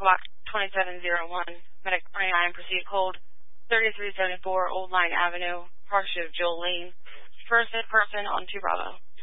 block 2701, medic 29, proceed hold 3374 Old Line Avenue, Parkship, Joel Lane. First hit person on 2 Bravo.